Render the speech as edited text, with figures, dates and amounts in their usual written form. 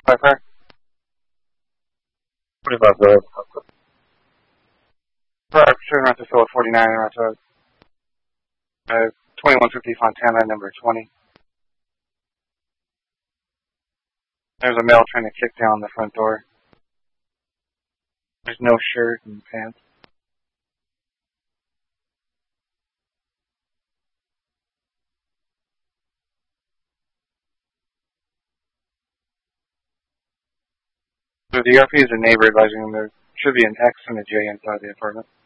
Wi-Fi? 45 minutes. Turn around to Philip 49 around to 2150 Fontana, number 20. There's a male trying to kick down the front door. There's no shirt and pants. So the RP is a neighbor advising him there should be an X and a J inside the apartment.